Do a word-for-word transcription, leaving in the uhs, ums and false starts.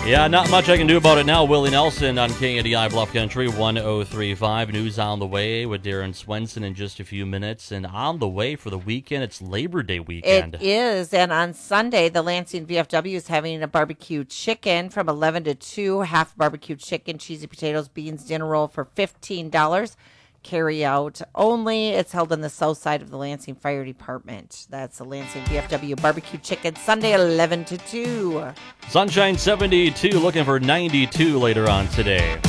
Yeah, not much I can do about it now. Willie Nelson on K N D I Bluff Country one oh three point five. News on the way with Darren Swenson in just a few minutes. And on the way for the weekend, it's Labor Day weekend. It is. And on Sunday, the Lansing V F W is having a barbecue chicken from eleven to two. Half barbecue chicken, cheesy potatoes, beans, dinner roll for fifteen dollars. Carry out only. It's held on the south side of the Lansing Fire Department. That's the Lansing V F W barbecue chicken, Sunday eleven to two. Sunshine seventy-two, looking for ninety-two later on today.